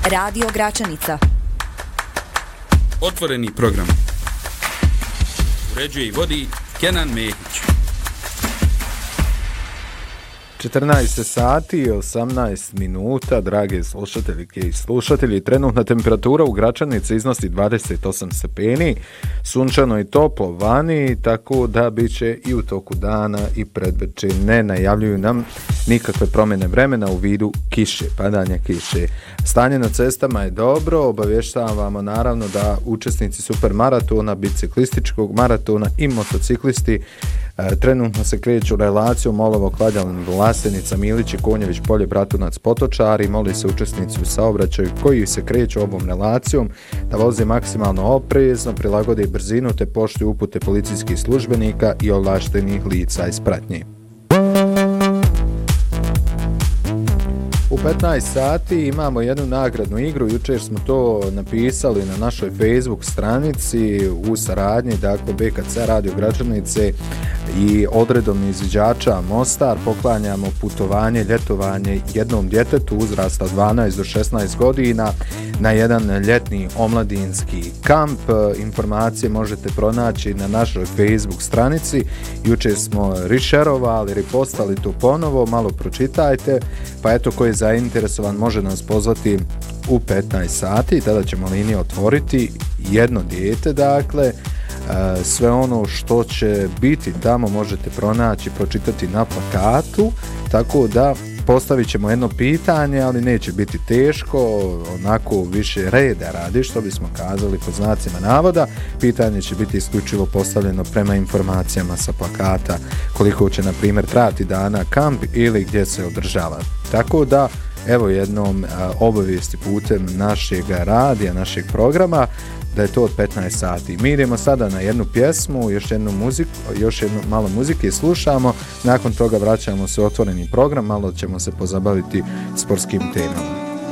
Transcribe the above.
Radio Gračanica. Otvoreni program. Uređuje i vodi Kenan Mehić. 14 sati i 18 minuta, drage slušateljke i slušatelji. Trenutna temperatura u Gračanici iznosi 28 stepeni, sunčano i toplo vani, tako da bit će i u toku dana i predveče. Ne najavljuju nam nikakve promjene vremena u vidu kiše, padanja kiše. Stanje na cestama je dobro, obavještavamo naravno da učesnici supermaratona, biciklističkog maratona i motociklisti trenutno se kreću relacijom Molovo, Kladjalin, Vlasenica, Milići, Konjević, Polje, Bratunac, Potočari. Moli se učesnici u saobraćaju koji se kreću ovom relacijom da voze maksimalno oprezno, prilagode brzinu te poštuju upute policijskih službenika i ovlaštenih lica iz pratnje. U 15 sati imamo jednu nagradnu igru, jučer smo to napisali na našoj Facebook stranici u saradnji, dakle BKC Radio Gračanice i odredom izviđača Mostar. Poklanjamo putovanje, ljetovanje jednom djetetu uzrasta 12 do 16 godina na jedan ljetni omladinski kamp. Informacije možete pronaći na našoj Facebook stranici. Jučer smo rišerovali, ripostali to ponovo, malo pročitajte, pa eto ko je zainteresovan može nas pozvati u 15 sati, tada ćemo liniju otvoriti, jedno dijete, dakle, sve ono što će biti tamo možete pronaći, pročitati na plakatu, tako da postavit ćemo jedno pitanje, ali neće biti teško, onako više reda radi, što bismo kazali pod znacima navoda. Pitanje će biti isključivo postavljeno prema informacijama sa plakata, koliko će, na primjer, trajati dana kamp ili gdje se održava. Tako da, evo jednom obavijesti putem našeg radija, našeg programa, da je to od 15 sati. Mi idemo sada na jednu pjesmu, još jednu malo muzike slušamo, nakon toga vraćamo se u otvoreni program, malo ćemo se pozabaviti sportskim temama.